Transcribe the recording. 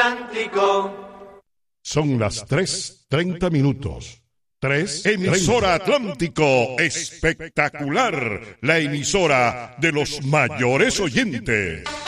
Son las 3:30. 3, emisora Atlántico, espectacular, la emisora de los mayores oyentes.